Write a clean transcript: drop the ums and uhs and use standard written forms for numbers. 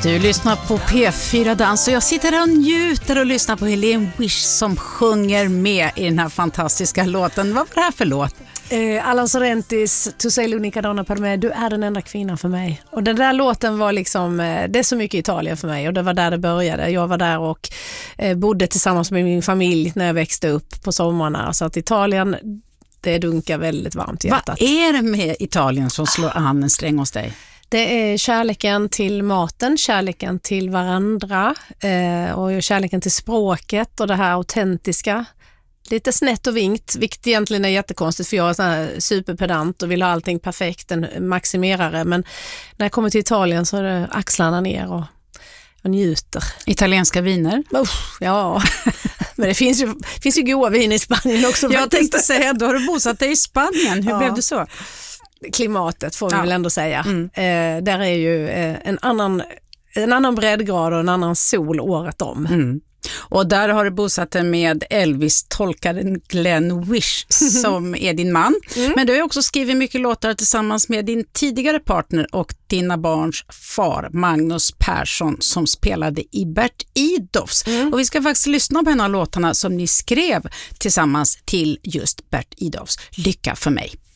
Du lyssnar på P4 Dans och jag sitter här och njuter och lyssnar på Helene Wish som sjunger med i den här fantastiska låten. Vad var det här för låt? Alan Sorrentis Tu sei l'unica donna per me, du är den enda kvinnan för mig. Och den där låten var liksom, det är så mycket Italien för mig och det var där det började. Jag var där och bodde tillsammans med min familj när jag växte upp på sommarna. Så att Italien, det dunkar väldigt varmt i hjärtat. Vad är det med Italien som slår an en sträng hos dig? Det är kärleken till maten, kärleken till varandra och kärleken till språket och det här autentiska. Lite snett och vinkt, vilket egentligen är jättekonstigt för jag är sån här superpedant och vill ha allting perfekt, en maximerare. Men när jag kommer till Italien så är det axlarna ner och jag njuter. Italienska viner? Ja, men det finns ju goda vin i Spanien också. Jag tänkte säga, då har du bosatt dig i Spanien. Hur blev det så? Klimatet får vi väl ändå säga. Där är ju en annan breddgrad och en annan sol året om. Och där har du bosatt dig med Elvis-tolkaren Glenn Wish som är din man. Men du har också skrivit mycket låtar tillsammans med din tidigare partner och dina barns far Magnus Persson som spelade i Bert Idolfs. Och vi ska faktiskt lyssna på en av låtarna som ni skrev tillsammans till just Bert Idolfs. Lycka för mig.